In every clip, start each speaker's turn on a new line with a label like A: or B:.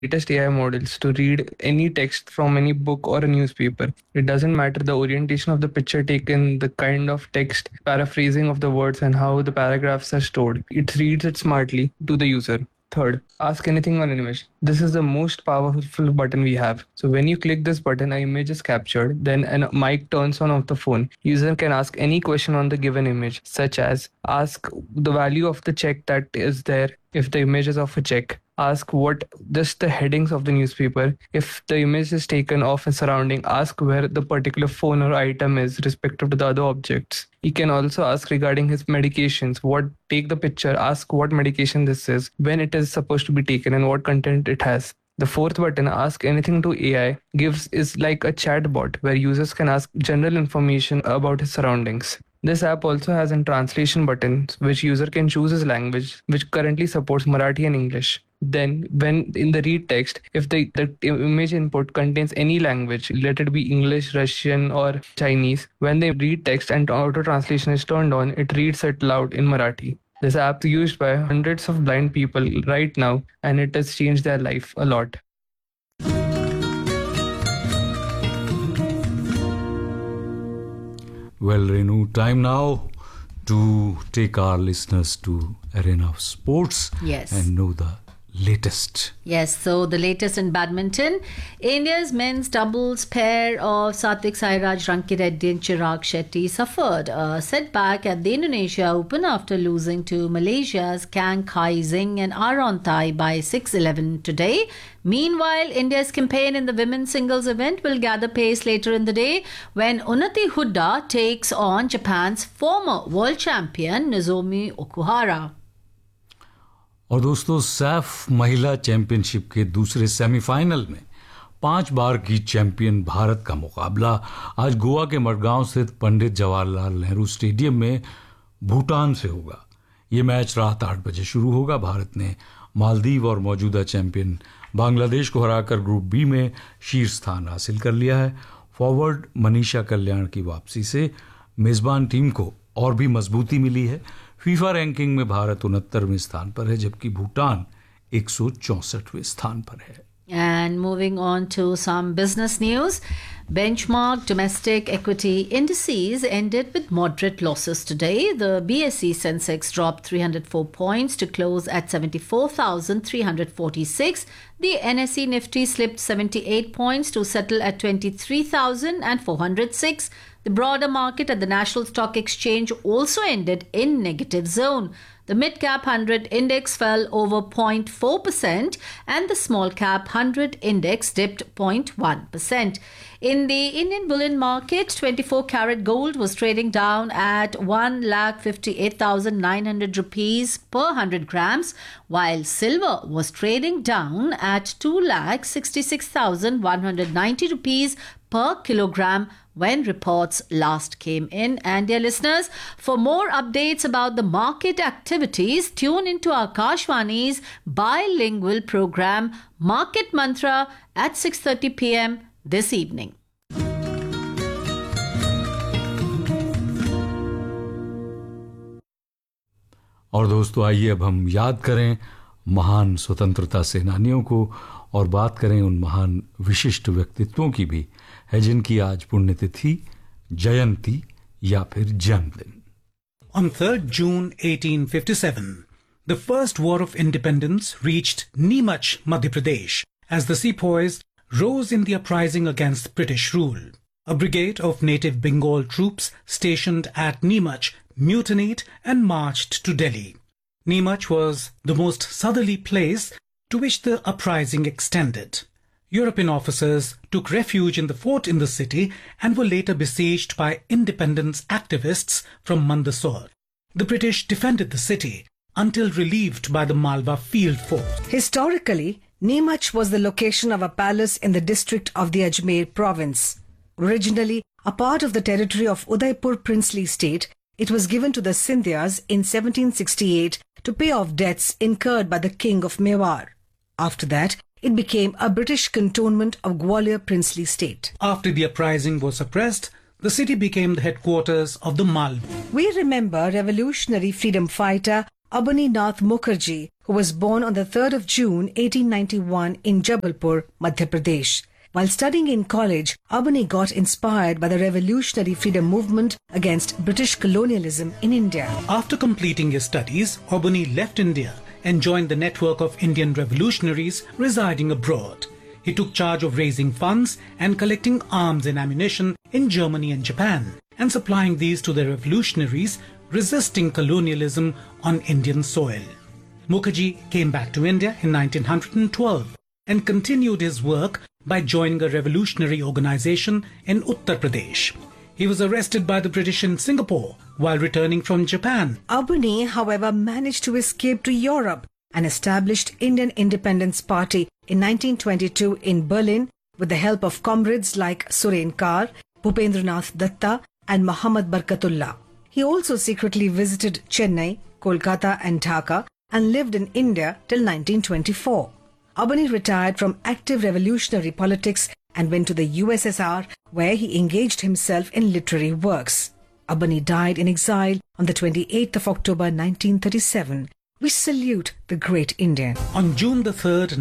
A: latest AI models to read any text from any book or a newspaper. It doesn't matter the orientation of the picture taken, the kind of text, paraphrasing of the words, and how the paragraphs are stored. It reads it smartly to the user. Third, ask anything on an image. This is the most powerful button we have. So when you click this button, an image is captured, then a mic turns on of the phone. User can ask any question on the given image, such as ask the value of the check that is there if the image is of a check. Ask what just the headings of the newspaper. If the image is taken of a surrounding, ask where the particular phone or item is respective to the other objects. You can also ask regarding his medications. Take the picture, ask what medication this is, when it is supposed to be taken, and what content it has. The fourth button, ask anything to AI, is like a chat bot where users can ask general information about his surroundings. This app also has a translation button which user can choose his language, which currently supports Marathi and English. Then when in the read text, if the image input contains any language, let it be English, Russian or Chinese, when they read text and auto translation is turned on, it reads it loud in Marathi. This app is used by hundreds of blind people right now, and it has changed their life a lot.
B: Well, Renu, time now to take our listeners to Arena of Sports.
C: Yes.
B: And know the latest.
C: Yes, so the latest in badminton. India's men's doubles pair of Satvik Sairaj, Ranki Reddy and Chirag Shetty suffered a setback at the Indonesia Open after losing to Malaysia's Kang Kai Zing and Aaron Thai by 6-11 today. Meanwhile, India's campaign in the women's singles event will gather pace later in the day when Unnati Hooda takes on Japan's former world champion Nozomi Okuhara.
B: और दोस्तों, सैफ महिला championship के दूसरे semifinal में 5 बार की champion Bharat का मुकाबला आज गोवा के मडगांव स्थित पंडित जवाहरलाल नेहरू स्टेडियम में भूटान से होगा। ये मैच रात 8 बजे शुरू होगा। भारत ने मालदीव और मौजूदा चैंपियन बांग्लादेश को हराकर ग्रुप बी में शीर्ष स्थान हासिल कर लिया है। फॉरवर्ड मनीषा कल्याण की वापसी से मेजबान टीम को और भी मजबूती मिली है। फीफा रैंकिंग में भारत 69वें स्थान पर है, जबकि भूटान 164वें स्थान पर है।
C: And moving on to some business news. Benchmark domestic equity indices ended with moderate losses today. The BSE Sensex dropped 304 points to close at 74,346. The NSE Nifty slipped 78 points to settle at 23,406. The broader market at the National Stock Exchange also ended in negative zone. The mid-cap 100 index fell over 0.4% and the small-cap 100 index dipped 0.1%. In the Indian bullion market, 24-carat gold was trading down at 1,58,900 rupees per 100 grams, while silver was trading down at 2,66,190 rupees per kilogram when reports last came in. And dear listeners, for more updates about the market activities, tune into Akashvani's bilingual program Market Mantra at 6:30 p.m. this evening.
B: और दोस्तों, आइए अब हम याद करें महान स्वतंत्रता सेनानियों को और बात करें उन महान विशिष्ट व्यक्तित्वों की भी है जिनकी आज पुण्यतिथि, जयंती या फिर जन्मदिन।
D: On 3rd June 1857, the first war of independence reached Neemach, Madhya Pradesh, as the sepoys rose in the uprising against British rule. A brigade of native Bengal troops stationed at Neemach mutinied and marched to Delhi. Neemach was the most southerly place to which the uprising extended. European officers took refuge in the fort in the city and were later besieged by independence activists from Mandsaur. The British defended the city until relieved by the Malwa field force.
E: Historically, Neemach was the location of a palace in the district of the Ajmer province. Originally a part of the territory of Udaipur princely state, it was given to the Scindias in 1768 to pay off debts incurred by the king of Mewar. After that, it became a British cantonment of Gwalior princely state.
D: After the uprising was suppressed, the city became the headquarters of the Malwa.
E: We remember revolutionary freedom fighter Abaninath Mukherjee, who was born on the 3rd of June 1891 in Jabalpur, Madhya Pradesh. While studying in college, Abani got inspired by the revolutionary freedom movement against British colonialism in India.
D: After completing his studies, Abani left India and joined the network of Indian revolutionaries residing abroad. He took charge of raising funds and collecting arms and ammunition in Germany and Japan, and supplying these to the revolutionaries resisting colonialism on Indian soil. Mukherjee came back to India in 1912 and continued his work by joining a revolutionary organization in Uttar Pradesh. He was arrested by the British in Singapore while returning from Japan.
E: Abani, however, managed to escape to Europe and established Indian Independence Party in 1922 in Berlin with the help of comrades like Suren Kar, Bhupendranath Datta and Muhammad Barkatullah. He also secretly visited Chennai, Kolkata and Dhaka and lived in India till 1924. Abani retired from active revolutionary politics and went to the USSR, where he engaged himself in literary works. Abani died in exile on the 28th of October 1937. We salute the great Indian.
D: On June the 3rd,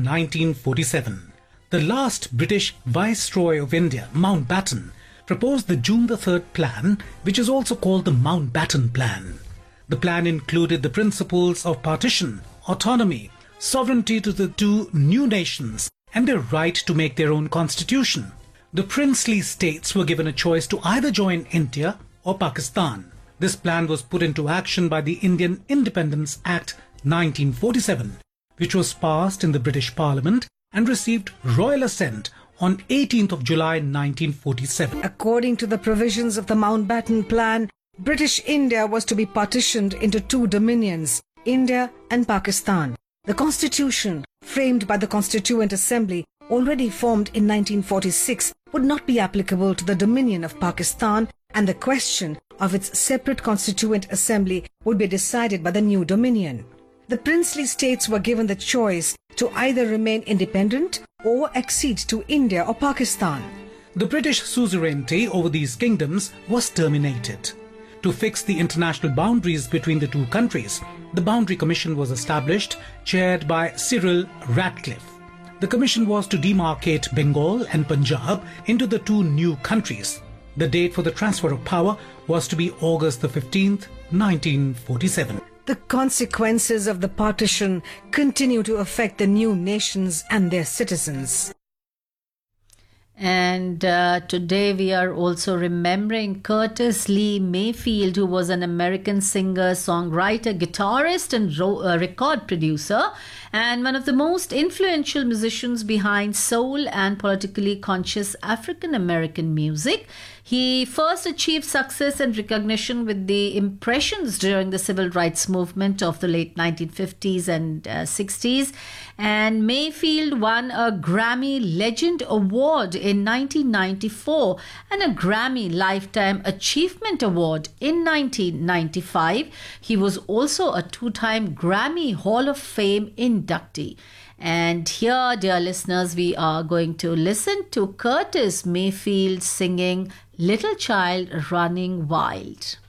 D: 1947, the last British Viceroy of India, Mountbatten, proposed the June the 3rd Plan, which is also called the Mountbatten Plan. The plan included the principles of partition, autonomy, sovereignty to the two new nations, and their right to make their own constitution. The princely states were given a choice to either join India or Pakistan. This plan was put into action by the Indian Independence Act 1947, which was passed in the British Parliament and received royal assent on 18th of July 1947.
E: According to the provisions of the Mountbatten Plan, British India was to be partitioned into two dominions, India and Pakistan. The constitution, framed by the Constituent Assembly, already formed in 1946, would not be applicable to the Dominion of Pakistan, and the question of its separate Constituent Assembly would be decided by the new Dominion. The princely states were given the choice to either remain independent or accede to India or Pakistan.
D: The British suzerainty over these kingdoms was terminated. To fix the international boundaries between the two countries, the Boundary Commission was established, chaired by Cyril Ratcliffe. The commission was to demarcate Bengal and Punjab into the two new countries. The date for the transfer of power was to be August the 15th, 1947.
E: The consequences of the partition continue to affect the new nations and their citizens.
C: And today we are also remembering Curtis Lee Mayfield, who was an American singer, songwriter, guitarist and record producer, and one of the most influential musicians behind soul and politically conscious African American music. He first achieved success and recognition with the Impressions during the civil rights movement of the late 1950s and 60s. And Mayfield won a Grammy Legend Award in 1994 and a Grammy Lifetime Achievement Award in 1995. He was also a two-time Grammy Hall of Fame inductee. And here, dear listeners, we are going to listen to Curtis Mayfield singing Little Child Running Wild.